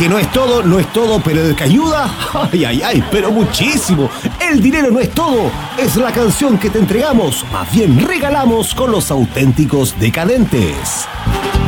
que no es todo, pero de que ayuda, ay, pero muchísimo. El dinero no es todo, es la canción que te entregamos, más bien regalamos con los auténticos decadentes.